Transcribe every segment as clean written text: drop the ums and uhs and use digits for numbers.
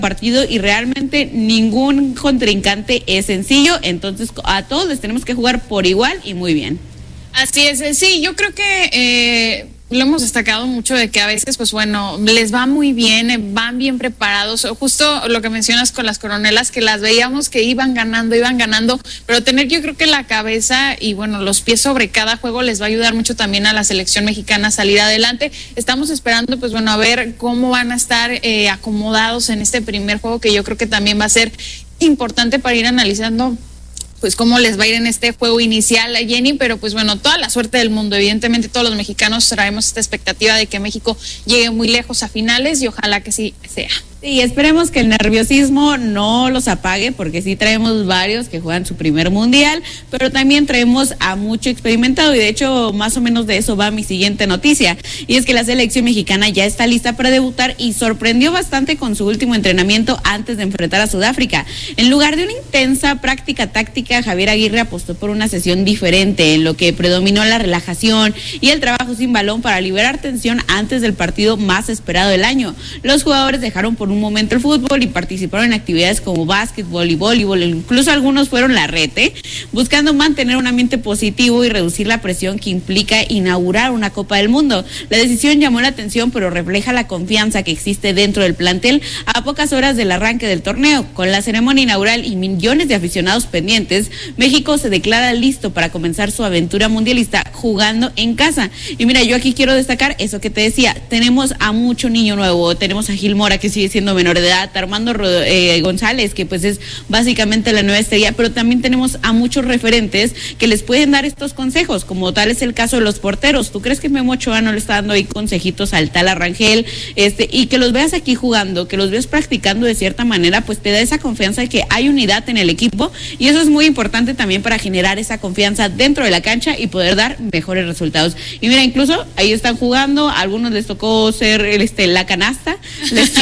partido y realmente ningún contrincante es sencillo, entonces a todos les tenemos que jugar por igual y muy bien. Así es, sí, yo creo que lo hemos destacado mucho de que a veces, pues bueno, les va muy bien, van bien preparados, justo lo que mencionas con las coronelas, que las veíamos que iban ganando, pero tener yo creo que la cabeza y bueno, los pies sobre cada juego les va a ayudar mucho también a la selección mexicana a salir adelante. Estamos esperando, pues bueno, a ver cómo van a estar acomodados en este primer juego, que yo creo que también va a ser importante para ir analizando pues cómo les va a ir en este juego inicial, Jenny, pero pues bueno, toda la suerte del mundo. Evidentemente todos los mexicanos traemos esta expectativa de que México llegue muy lejos a finales y ojalá que sí sea. Sí, esperemos que el nerviosismo no los apague, porque sí traemos varios que juegan su primer mundial, pero también traemos a mucho experimentado, y de hecho más o menos de eso va mi siguiente noticia, y es que la selección mexicana ya está lista para debutar y sorprendió bastante con su último entrenamiento antes de enfrentar a Sudáfrica. En lugar de una intensa práctica táctica, Javier Aguirre apostó por una sesión diferente, en lo que predominó la relajación y el trabajo sin balón para liberar tensión antes del partido más esperado del año. Los jugadores dejaron por un momento el fútbol y participaron en actividades como básquetbol y voleibol, incluso algunos fueron la rete, buscando mantener un ambiente positivo y reducir la presión que implica inaugurar una Copa del Mundo. La decisión llamó la atención, pero refleja la confianza que existe dentro del plantel a pocas horas del arranque del torneo. Con la ceremonia inaugural y millones de aficionados pendientes, México se declara listo para comenzar su aventura mundialista jugando en casa. Y mira, yo aquí quiero destacar eso que te decía, tenemos a mucho niño nuevo, tenemos a Gil Mora, que sigue siendo menor de edad, Armando González, que pues es básicamente la nueva estrella, pero también tenemos a muchos referentes que les pueden dar estos consejos, como tal es el caso de los porteros. ¿Tú crees que Memo Ochoa no le está dando ahí consejitos al tal Arrangel? Y que los veas aquí jugando, que los veas practicando de cierta manera, pues te da esa confianza de que hay unidad en el equipo, y eso es muy importante también para generar esa confianza dentro de la cancha y poder dar mejores resultados. Y mira, incluso ahí están jugando, a algunos les tocó ser la canasta, les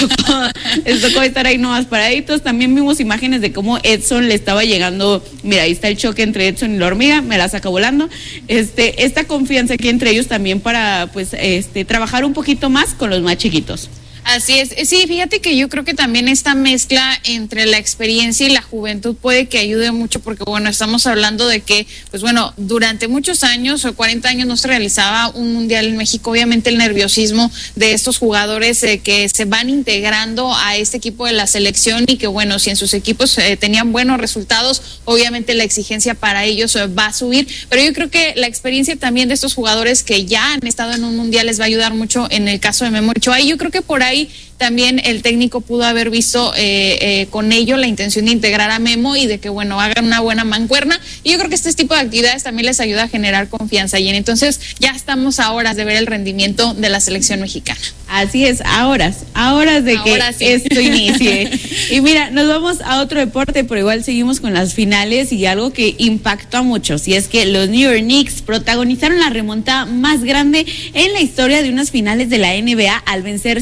tocó estar ahí nomás paraditos. También vimos imágenes de cómo Edson le estaba llegando, mira, ahí está el choque entre Edson y la hormiga, me la saca volando, esta confianza que entre ellos también para pues trabajar un poquito más con los más chiquitos. Así es, sí, fíjate que yo creo que también esta mezcla entre la experiencia y la juventud puede que ayude mucho, porque bueno, estamos hablando de que, pues bueno, durante muchos años o 40 años no se realizaba un mundial en México. Obviamente el nerviosismo de estos jugadores que se van integrando a este equipo de la selección, y que bueno, si en sus equipos tenían buenos resultados, obviamente la exigencia para ellos va a subir, pero yo creo que la experiencia también de estos jugadores que ya han estado en un mundial les va a ayudar mucho en el caso de Memo Ochoa, y yo creo que por ahí también el técnico pudo haber visto con ello la intención de integrar a Memo y de que, bueno, hagan una buena mancuerna. Y yo creo que este tipo de actividades también les ayuda a generar confianza. Y entonces ya estamos a horas de ver el rendimiento de la selección mexicana. Así es, a horas de que sí, esto inicie. Y mira, nos vamos a otro deporte, pero igual seguimos con las finales y algo que impactó a muchos. Y es que los New York Knicks protagonizaron la remontada más grande en la historia de unas finales de la NBA al vencer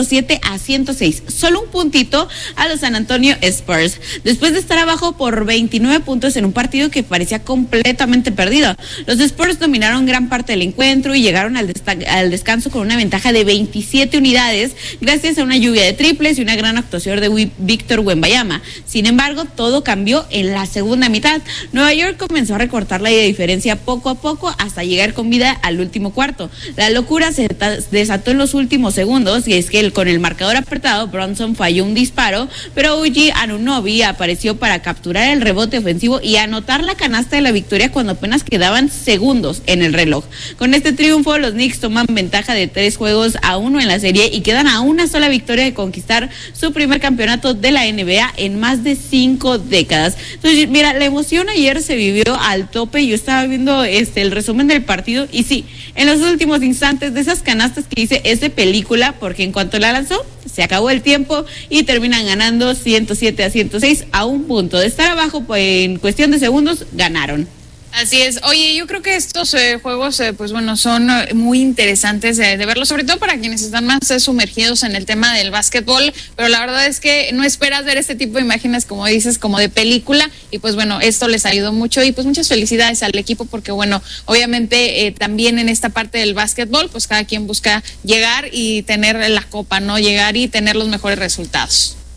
107-106, solo un puntito a los San Antonio Spurs, después de estar abajo por 29 puntos en un partido que parecía completamente perdido. Los Spurs dominaron gran parte del encuentro y llegaron al descanso con una ventaja de 27 unidades gracias a una lluvia de triples y una gran actuación de Víctor Wembanyama. Sin embargo, todo cambió en la segunda mitad. Nueva York comenzó a recortar la diferencia poco a poco hasta llegar con vida al último cuarto. La locura se desató en los últimos segundos, y es que con el marcador apretado, Bronson falló un disparo, pero OG Anunoby apareció para capturar el rebote ofensivo y anotar la canasta de la victoria cuando apenas quedaban segundos en el reloj. Con este triunfo, los Knicks toman ventaja de 3-1 en la serie y quedan a una sola victoria de conquistar su primer campeonato de la NBA en más de 5 décadas. Entonces, mira, la emoción ayer se vivió al tope. Yo estaba viendo el resumen del partido y sí, en los últimos instantes de esas canastas que hice es de película, porque en cuanto la lanzó, se acabó el tiempo y terminan ganando 107-106 a un punto de estar abajo, pues en cuestión de segundos ganaron. Así es. Oye, yo creo que estos juegos, pues bueno, son muy interesantes de verlos, sobre todo para quienes están más sumergidos en el tema del básquetbol, pero la verdad es que no esperas ver este tipo de imágenes, como dices, como de película, y pues bueno, esto les ayudó mucho, y pues muchas felicidades al equipo, porque bueno, obviamente también en esta parte del básquetbol, pues cada quien busca llegar y tener la copa, ¿no? Llegar y tener los mejores resultados.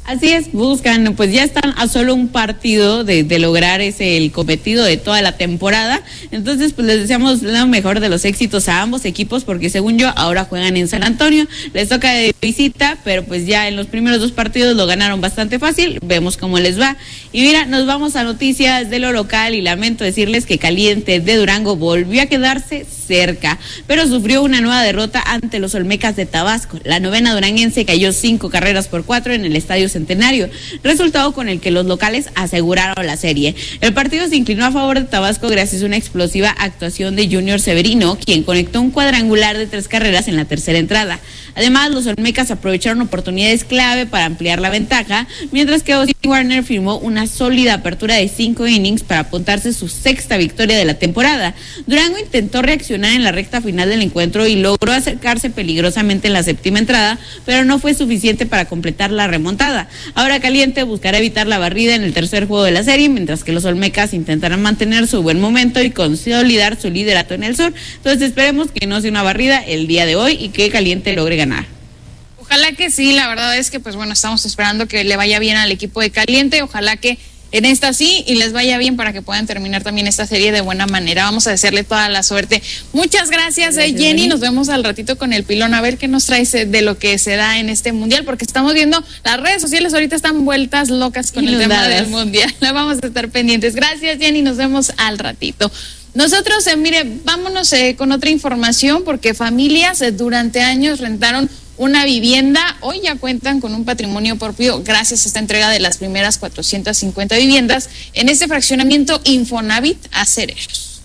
Así es, buscan, pues ya están a solo un partido de lograr el cometido de toda la temporada. Entonces, pues les deseamos lo mejor de los éxitos a ambos equipos, porque según yo, ahora juegan en San Antonio, les toca de visita, pero pues ya en los primeros 2 partidos lo ganaron bastante fácil, vemos cómo les va. Y mira, nos vamos a noticias de lo local y lamento decirles que Caliente de Durango volvió a quedarse cerca, pero sufrió una nueva derrota ante los Olmecas de Tabasco. La novena duranguense cayó 5-4 en el Estadio Centenario, resultado con el que los locales aseguraron la serie. El partido se inclinó a favor de Tabasco gracias a una explosiva actuación de Junior Severino, quien conectó un cuadrangular de 3 carreras en la tercera entrada. Además, los Olmecas aprovecharon oportunidades clave para ampliar la ventaja, mientras que Austin Warner firmó una sólida apertura de 5 innings para apuntarse su 6ª victoria de la temporada. Durango intentó reaccionar en la recta final del encuentro y logró acercarse peligrosamente en la 7ª entrada, pero no fue suficiente para completar la remontada. Ahora Caliente buscará evitar la barrida en el tercer juego de la serie, mientras que los Olmecas intentarán mantener su buen momento y consolidar su liderato en el sur. Entonces esperemos que no sea una barrida el día de hoy y que Caliente logre ganar. Ojalá que sí, la verdad es que pues bueno, estamos esperando que le vaya bien al equipo de Caliente, ojalá que en esta sí y les vaya bien para que puedan terminar también esta serie de buena manera. Vamos a desearle toda la suerte. Muchas gracias, Jenny. Nos vemos al ratito con el pilón a ver qué nos traes de lo que se da en este mundial, porque estamos viendo las redes sociales ahorita están vueltas locas con el tema del mundial. Vamos a estar pendientes. Gracias, Jenny. Nos vemos al ratito. Nosotros, mire, vámonos con otra información, porque familias durante años rentaron una vivienda, hoy ya cuentan con un patrimonio propio gracias a esta entrega de las primeras 450 viviendas en este fraccionamiento Infonavit Acereros.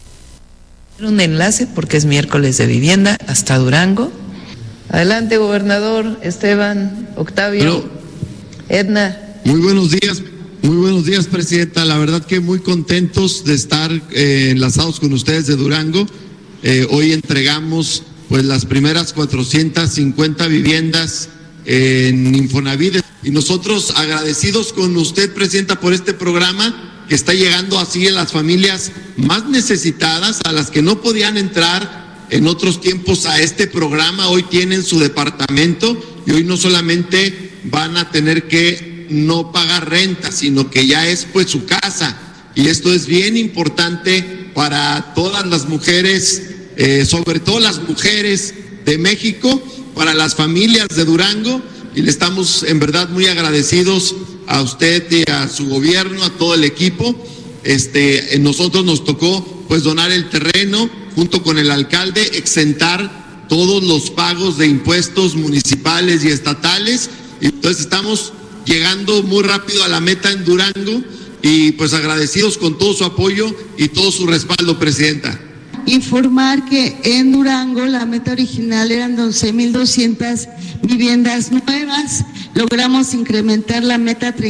Un enlace porque es miércoles de vivienda hasta Durango. Adelante, gobernador Esteban, Octavio, Edna. Muy buenos días, presidenta. La verdad que muy contentos de estar enlazados con ustedes de Durango. Hoy entregamos pues las primeras 450 viviendas en Infonavit, y nosotros agradecidos con usted, presidenta, por este programa que está llegando así a las familias más necesitadas, a las que no podían entrar en otros tiempos a este programa. Hoy tienen su departamento y hoy no solamente van a tener que no pagar renta, sino que ya es pues su casa, y esto es bien importante para todas las mujeres, sobre todo las mujeres de México, para las familias de Durango, y le estamos en verdad muy agradecidos a usted y a su gobierno, a todo el equipo. Nosotros nos tocó pues donar el terreno junto con el alcalde, exentar todos los pagos de impuestos municipales y estatales, y entonces estamos llegando muy rápido a la meta en Durango, y pues agradecidos con todo su apoyo y todo su respaldo, presidenta. Informar que en Durango la meta original eran 11,200 viviendas nuevas, logramos incrementar la meta a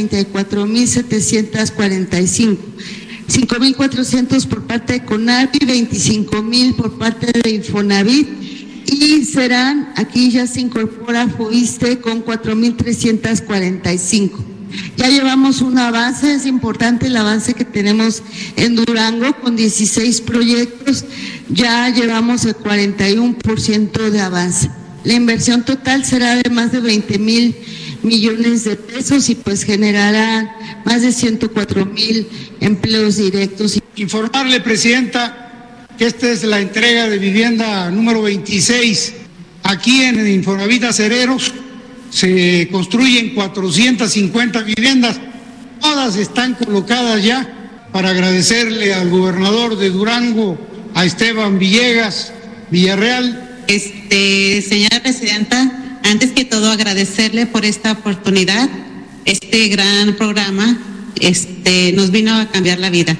34,745, 5,400 por parte de CONAVI, 25,000 por parte de Infonavit, y serán, aquí ya se incorpora FOISTE con 4,345. Ya llevamos un avance, es importante el avance que tenemos en Durango con 16 proyectos, ya llevamos el 41% de avance. La inversión total será de más de 20,000 millones de pesos y pues generará más de 104,000 empleos directos. Informarle, presidenta, que esta es la entrega de vivienda número 26 aquí en Infonavit Acereros. Se construyen 450 viviendas, todas están colocadas ya, para agradecerle al gobernador de Durango, a Esteban Villarreal. Señora presidenta, antes que todo agradecerle por esta oportunidad, este gran programa, nos vino a cambiar la vida,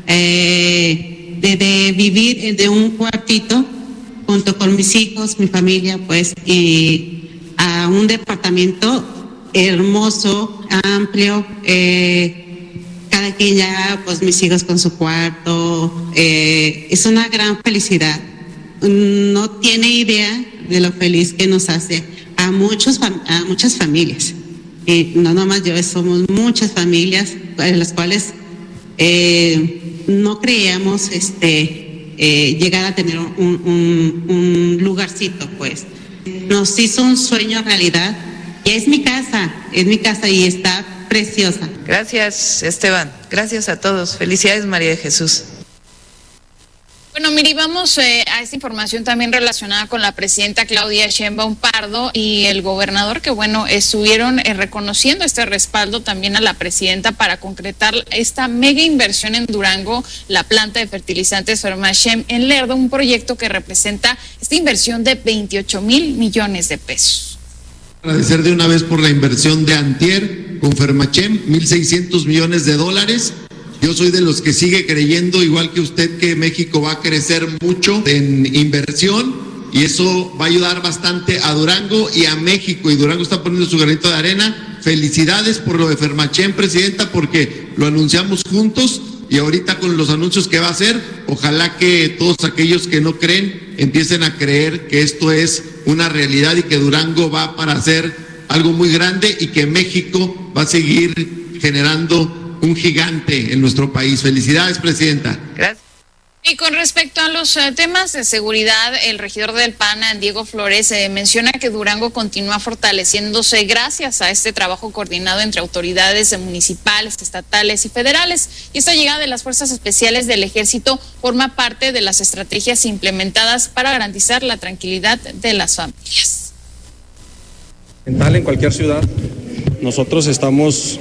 de vivir de un cuartito junto con mis hijos, mi familia, pues, y a un departamento hermoso, amplio, cada quien ya, pues mis hijos con su cuarto, es una gran felicidad. No tiene idea de lo feliz que nos hace a muchas familias. No nomás yo, somos muchas familias en las cuales no creíamos llegar a tener un lugarcito, pues. Nos hizo un sueño realidad, es mi casa y está preciosa. Gracias, Esteban. Gracias a todos. Felicidades, María de Jesús. Bueno, Miri, vamos a esta información también relacionada con la presidenta Claudia Sheinbaum Pardo y el gobernador, que bueno, estuvieron reconociendo este respaldo también a la presidenta para concretar esta mega inversión en Durango, la planta de fertilizantes Fermachem en Lerdo, un proyecto que representa esta inversión de 28,000 millones de pesos. Agradecer de una vez por la inversión de antier con Fermachem, 1,600 millones de dólares. Yo soy de los que sigue creyendo, igual que usted, que México va a crecer mucho en inversión y eso va a ayudar bastante a Durango y a México, y Durango está poniendo su granito de arena. Felicidades por lo de Fermachem, presidenta, porque lo anunciamos juntos y ahorita con los anuncios que va a hacer, ojalá que todos aquellos que no creen empiecen a creer que esto es una realidad y que Durango va para hacer algo muy grande y que México va a seguir generando un gigante en nuestro país. Felicidades, presidenta. Gracias. Y con respecto a los temas de seguridad, el regidor del PAN, Diego Flores, menciona que Durango continúa fortaleciéndose gracias a este trabajo coordinado entre autoridades municipales, estatales y federales. Y esta llegada de las fuerzas especiales del Ejército forma parte de las estrategias implementadas para garantizar la tranquilidad de las familias. En cualquier ciudad, nosotros estamos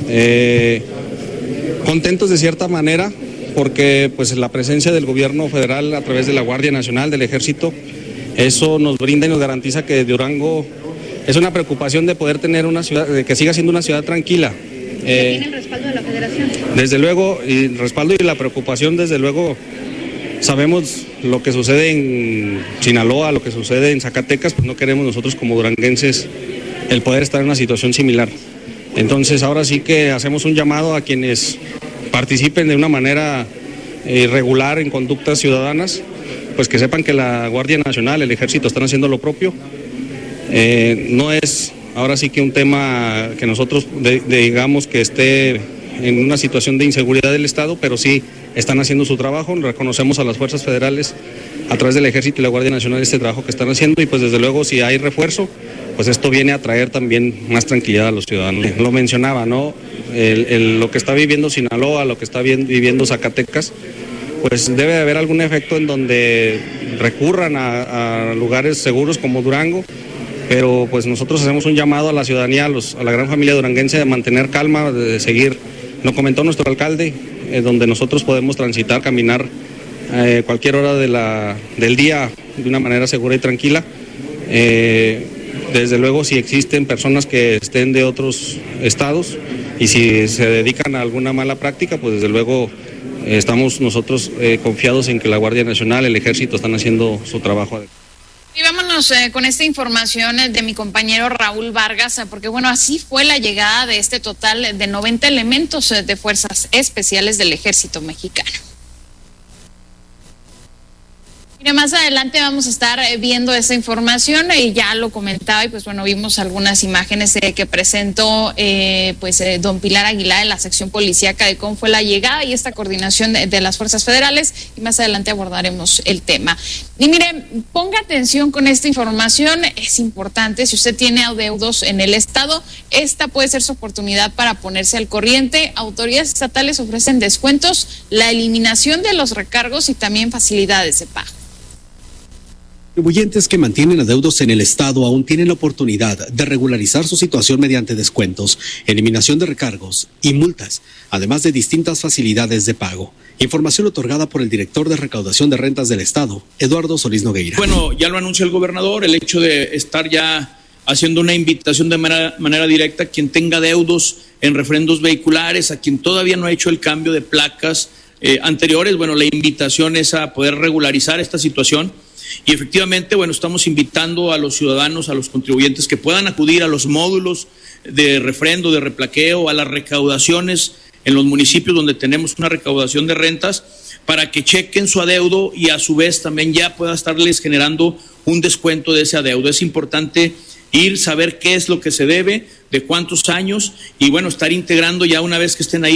contentos de cierta manera porque pues la presencia del gobierno federal a través de la Guardia Nacional, del Ejército, eso nos brinda y nos garantiza que Durango es una preocupación de poder tener una ciudad, de que siga siendo una ciudad tranquila. ¿Tiene el respaldo de la Federación? Desde luego, y el respaldo y la preocupación, desde luego, sabemos lo que sucede en Sinaloa, lo que sucede en Zacatecas, pues no queremos nosotros como duranguenses el poder estar en una situación similar. Entonces ahora sí que hacemos un llamado a quienes participen de una manera regular en conductas ciudadanas, pues que sepan que la Guardia Nacional, el Ejército están haciendo lo propio. No es ahora sí que un tema que nosotros digamos que esté en una situación de inseguridad del Estado, pero sí están haciendo su trabajo. Reconocemos a las fuerzas federales a través del Ejército y la Guardia Nacional este trabajo que están haciendo, y pues desde luego si hay refuerzo, pues esto viene a traer también más tranquilidad a los ciudadanos. Lo mencionaba, ¿no? Lo que está viviendo Sinaloa, lo que está viviendo Zacatecas, pues debe de haber algún efecto en donde recurran a lugares seguros como Durango, pero pues nosotros hacemos un llamado a la ciudadanía, a la gran familia duranguense, de mantener calma, de seguir, lo comentó nuestro alcalde, donde nosotros podemos transitar, caminar cualquier hora del día de una manera segura y tranquila. Desde luego, si existen personas que estén de otros estados y si se dedican a alguna mala práctica, pues desde luego estamos nosotros confiados en que la Guardia Nacional, el Ejército están haciendo su trabajo. Y vámonos con esta información de mi compañero Raúl Vargas, porque bueno, así fue la llegada de este total de 90 elementos de fuerzas especiales del Ejército Mexicano. Mira, más adelante vamos a estar viendo esa información y ya lo comentaba y pues bueno, vimos algunas imágenes que presentó don Pilar Aguilar en la sección policíaca de cómo fue la llegada y esta coordinación de las fuerzas federales, y más adelante abordaremos el tema. Y mire, ponga atención con esta información, es importante, si usted tiene adeudos en el estado, esta puede ser su oportunidad para ponerse al corriente. Autoridades estatales ofrecen descuentos, la eliminación de los recargos y también facilidades de pago. Contribuyentes que mantienen adeudos en el Estado aún tienen la oportunidad de regularizar su situación mediante descuentos, eliminación de recargos y multas, además de distintas facilidades de pago. Información otorgada por el director de Recaudación de Rentas del Estado, Eduardo Solís Nogueira. Bueno, ya lo anunció el gobernador, el hecho de estar ya haciendo una invitación de manera directa a quien tenga adeudos en refrendos vehiculares, a quien todavía no ha hecho el cambio de placas anteriores. Bueno, la invitación es a poder regularizar esta situación. Y efectivamente, bueno, estamos invitando a los ciudadanos, a los contribuyentes que puedan acudir a los módulos de refrendo, de replaqueo, a las recaudaciones en los municipios donde tenemos una recaudación de rentas, para que chequen su adeudo y a su vez también ya pueda estarles generando un descuento de ese adeudo. Es importante saber qué es lo que se debe, de cuántos años, y bueno, estar integrando ya una vez que estén ahí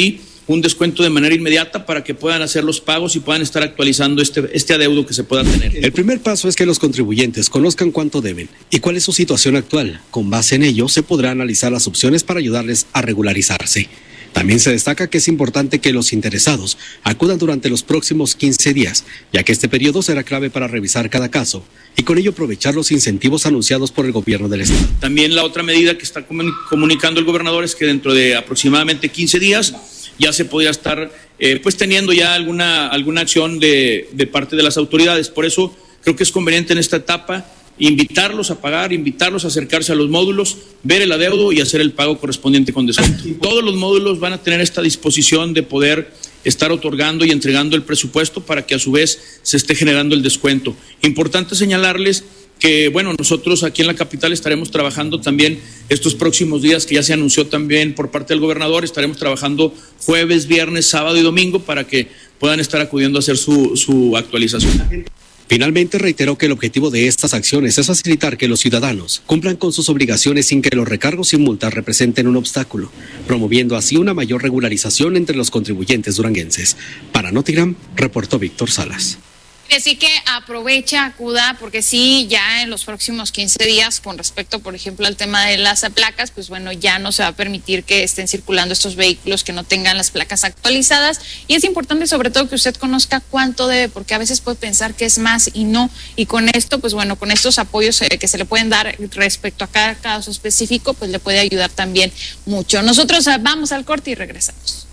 un descuento de manera inmediata para que puedan hacer los pagos y puedan estar actualizando este adeudo que se pueda tener. El primer paso es que los contribuyentes conozcan cuánto deben y cuál es su situación actual. Con base en ello, se podrá analizar las opciones para ayudarles a regularizarse. También se destaca que es importante que los interesados acudan durante los próximos 15 días, ya que este periodo será clave para revisar cada caso y con ello aprovechar los incentivos anunciados por el gobierno del estado. También la otra medida que está comunicando el gobernador es que dentro de aproximadamente 15 días ya se podría estar pues teniendo ya alguna acción de parte de las autoridades. Por eso creo que es conveniente en esta etapa invitarlos a pagar, invitarlos a acercarse a los módulos, ver el adeudo y hacer el pago correspondiente con descuento. Todos los módulos van a tener esta disposición de poder estar otorgando y entregando el presupuesto para que a su vez se esté generando el descuento. Importante señalarles que, bueno, nosotros aquí en la capital estaremos trabajando también estos próximos días, que ya se anunció también por parte del gobernador, estaremos trabajando jueves, viernes, sábado y domingo para que puedan estar acudiendo a hacer su actualización. Finalmente, reiteró que el objetivo de estas acciones es facilitar que los ciudadanos cumplan con sus obligaciones sin que los recargos y multas representen un obstáculo, promoviendo así una mayor regularización entre los contribuyentes duranguenses. Para Notigram, reportó Víctor Salas. Así que aprovecha, acuda, porque sí, ya en los próximos 15 días, con respecto, por ejemplo, al tema de las placas, pues bueno, ya no se va a permitir que estén circulando estos vehículos que no tengan las placas actualizadas. Y es importante, sobre todo, que usted conozca cuánto debe, porque a veces puede pensar que es más y no. Y con esto, pues bueno, con estos apoyos que se le pueden dar respecto a cada caso específico, pues le puede ayudar también mucho. Nosotros vamos al corte y regresamos.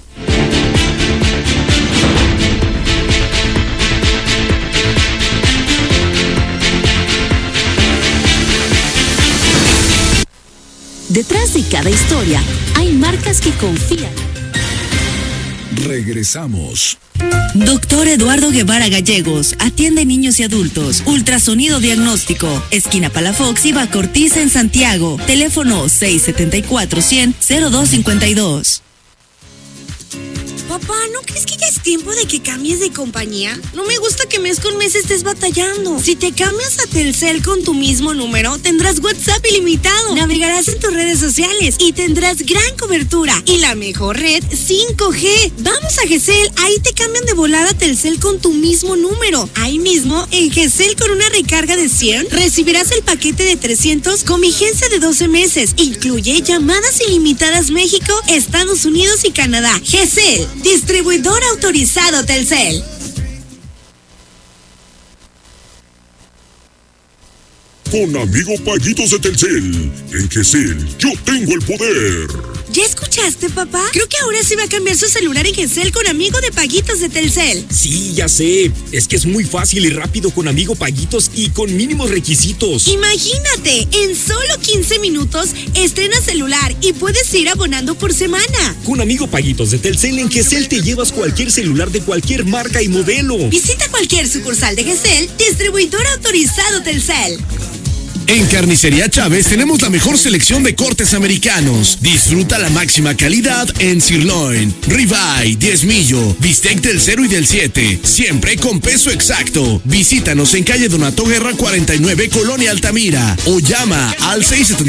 Detrás de cada historia hay marcas que confían. Regresamos. Doctor Eduardo Guevara Gallegos atiende niños y adultos. Ultrasonido diagnóstico. Esquina Palafox y Bacortiza en Santiago. Teléfono 674-100-0252. Papá, ¿no crees que ya es tiempo de que cambies de compañía? No me gusta que mes con mes estés batallando. Si te cambias a Telcel con tu mismo número, tendrás WhatsApp ilimitado, navegarás en tus redes sociales y tendrás gran cobertura y la mejor red 5G. Vamos a GESEL, ahí te cambian de volada a Telcel con tu mismo número. Ahí mismo, en GESEL, con una recarga de 100, recibirás el paquete de 300 con vigencia de 12 meses. Incluye llamadas ilimitadas México, Estados Unidos y Canadá. GESEL, distribuidor autorizado Telcel. Con amigo Paguitos de Telcel. En GESEL, yo tengo el poder. ¿Ya escuchaste, papá? Creo que ahora sí va a cambiar su celular en GESEL con amigo de Paguitos de Telcel. Sí, ya sé. Es que es muy fácil y rápido con amigo Paguitos y con mínimos requisitos. Imagínate, en solo 15 minutos estrenas celular y puedes ir abonando por semana. Con amigo Paguitos de Telcel, en GESEL te llevas cualquier celular de cualquier marca y modelo. Visita cualquier sucursal de GESEL, distribuidor autorizado Telcel. En Carnicería Chávez tenemos la mejor selección de cortes americanos. Disfruta la máxima calidad en sirloin, ribeye, diezmillo, bistec del 0 y del 7, siempre con peso exacto. Visítanos en calle Donato Guerra 49, Colonia Altamira, o llama al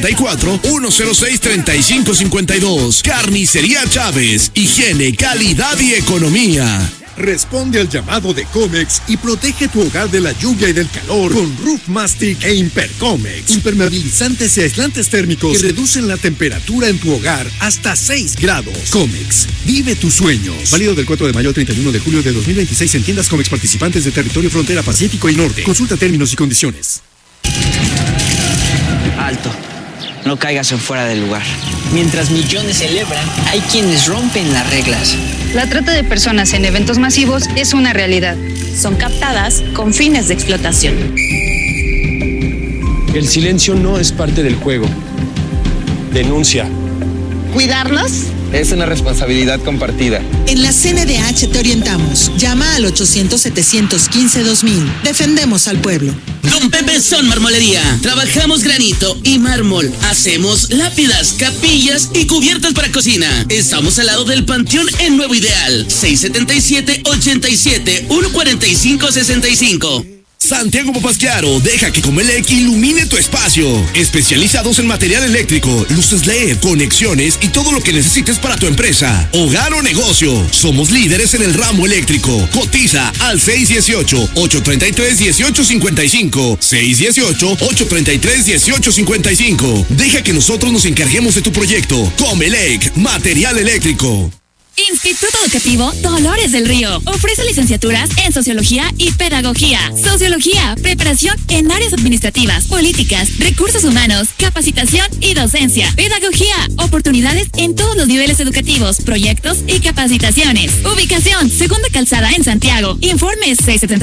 674-106-3552. Carnicería Chávez, higiene, calidad y economía. Responde al llamado de Comex y protege tu hogar de la lluvia y del calor con Roof Mastic e Impercomex. Impermeabilizantes y aislantes térmicos que reducen la temperatura en tu hogar hasta 6 grados. Comex, vive tus sueños. Válido del 4 de mayo al 31 de julio de 2026 en tiendas Comex participantes de territorio frontera Pacífico y Norte. Consulta términos y condiciones. Alto. No caigas en fuera del lugar. Mientras millones celebran, hay quienes rompen las reglas. La trata de personas en eventos masivos es una realidad. Son captadas con fines de explotación. El silencio no es parte del juego. Denuncia. ¿Cuidarlos? Es una responsabilidad compartida. En la CNDH te orientamos. Llama al 800-715-2000. Defendemos al pueblo. Don Pepe Son Marmolería. Trabajamos granito y mármol. Hacemos lápidas, capillas y cubiertas para cocina. Estamos al lado del Panteón en Nuevo Ideal. 677-87-145-65. Santiago Papasquiaro, deja que Comelec ilumine tu espacio. Especializados en material eléctrico, luces LED, conexiones y todo lo que necesites para tu empresa, hogar o negocio. Somos líderes en el ramo eléctrico. Cotiza al 618-833-1855. 618-833-1855. Deja que nosotros nos encarguemos de tu proyecto. Comelec, material eléctrico. Instituto Educativo Dolores del Río ofrece licenciaturas en Sociología y Pedagogía. Sociología, preparación en áreas administrativas, políticas, recursos humanos, capacitación y docencia. Pedagogía, oportunidades en todos los niveles educativos, proyectos y capacitaciones. Ubicación, Segunda Calzada en Santiago. Informes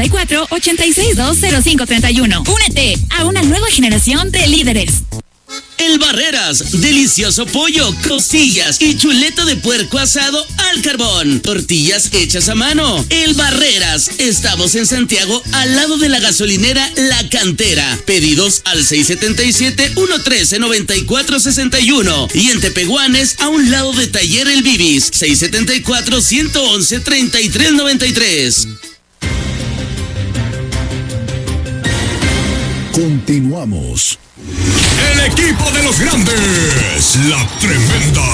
674-8620531. Únete a una nueva generación de líderes. El Barreras, delicioso pollo, costillas y chuleta de puerco asado al carbón. Tortillas hechas a mano. El Barreras, estamos en Santiago al lado de la gasolinera La Cantera. Pedidos al 677-113-9461. Y en Tepehuanes a un lado de Taller El Bibis, 674-111-3393. Continuamos. El equipo de los grandes, la tremenda.